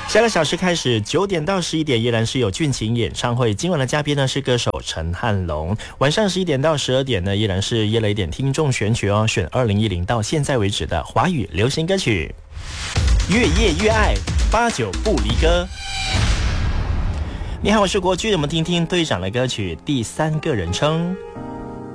下个小时开始，9点到11点依然是有俊琴演唱会。今晚的嘉宾呢是歌手陈汉龙。晚上11点到12点呢依然是耶雷点听众选曲哦，选2010到现在为止的华语流行歌曲。越夜越爱，89不离歌。你好，我是国巨，我们听听队长的歌曲《第三个人称》。